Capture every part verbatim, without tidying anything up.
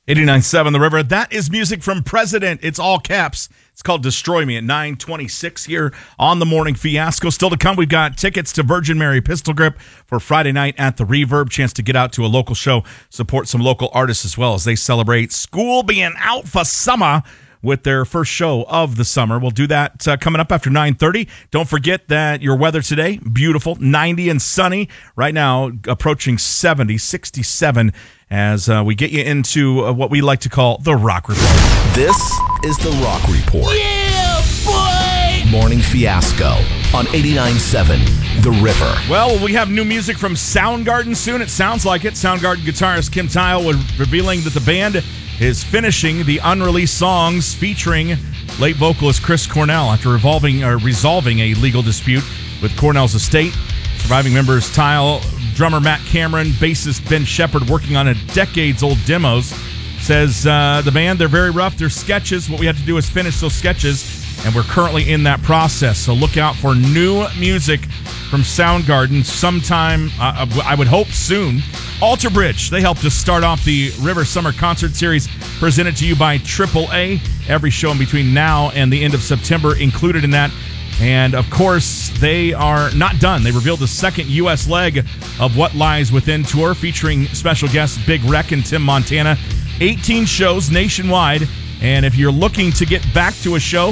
eighty-nine point seven The River. That is music from President. It's all caps. It's called Destroy Me at nine twenty-six here on the Morning Fiasco. Still to come, we've got tickets to Virgin Mary Pistol Grip for Friday night at the Reverb. Chance to get out to a local show, support some local artists as well as they celebrate school being out for summer with their first show of the summer. We'll do that uh, coming up after nine thirty. Don't forget that your weather today, beautiful, ninety and sunny. Right now, approaching seventy, sixty-seven as uh, we get you into uh, what we like to call the Rock Report. This is the Rock Report. Yeah, boy! Morning Fiasco on eighty-nine point seven The River. Well, we have new music from Soundgarden soon. It sounds like it. Soundgarden guitarist Kim Thayil was revealing that the band is finishing the unreleased songs featuring late vocalist Chris Cornell after revolving, or resolving a legal dispute with Cornell's estate. Surviving members Thayil, drummer Matt Cameron, bassist Ben Shepherd, working on a decades-old demos. Says uh, the band, they're very rough. They're sketches. What we have to do is finish those sketches, and we're currently in that process. So look out for new music from Soundgarden sometime, uh, I would hope soon. Alter Bridge, they helped us start off the River Summer Concert Series presented to you by triple A. Every show in between now and the end of September included in that. And, of course, they are not done. They revealed the second U S leg of What Lies Within tour featuring special guests Big Rec and Tim Montana. eighteen shows nationwide. And if you're looking to get back to a show,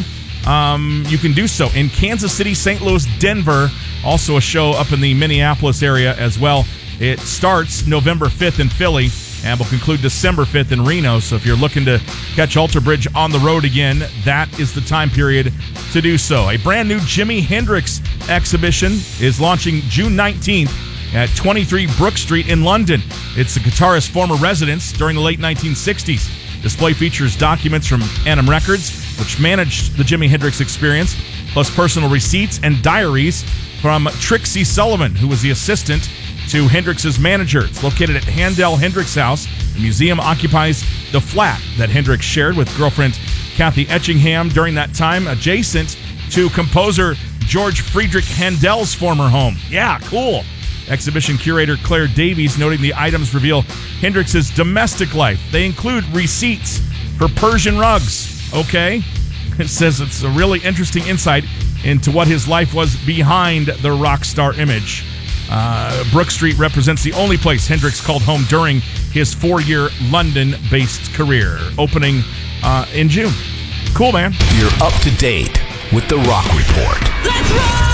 um, you can do so in Kansas City, Saint Louis, Denver. Also a show up in the Minneapolis area as well. It starts November fifth in Philly and will conclude December fifth in Reno. So if you're looking to catch Alter Bridge on the road again, that is the time period to do so. A brand new Jimi Hendrix exhibition is launching June nineteenth at twenty-three Brook Street in London. It's the guitarist's former residence during the late nineteen sixties. Display features documents from Annam Records, which managed the Jimi Hendrix experience, plus personal receipts and diaries from Trixie Sullivan, who was the assistant to Hendrix's manager. It's located at Handel Hendrix House. The museum occupies the flat that Hendrix shared with girlfriend Kathy Etchingham during that time, adjacent to composer George Friedrich Handel's former home. Yeah, cool. Exhibition curator Claire Davies noting the items reveal Hendrix's domestic life. They include receipts for Persian rugs. Okay? It says it's a really interesting insight into what his life was behind the rock star image. Uh, Brook Street represents the only place Hendrix called home during his four-year London-based career, opening uh, in June. Cool, man. You're up to date with the Rock Report. Let's rock!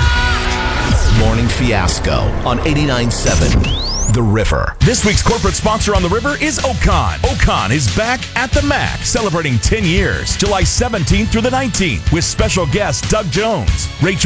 Morning Fiasco on eighty-nine point seven The River. This week's corporate sponsor on The River is Ocon. Ocon is back at the Mac, celebrating ten years, July seventeenth through the nineteenth, with special guest Doug Jones, Rachel